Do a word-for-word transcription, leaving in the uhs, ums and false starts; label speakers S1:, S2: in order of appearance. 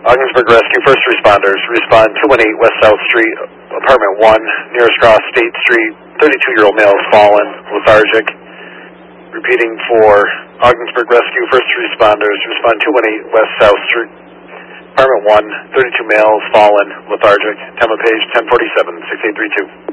S1: Ogdensburg Rescue, first responders, respond two one eight West South Street, apartment one, nearest cross State Street, thirty-two-year-old male has fallen, lethargic. Repeating for Ogdensburg Rescue, first responders, respond two one eight West South Street, apartment one, thirty-two males, fallen, lethargic. Tema page ten forty-seven, six eight three two.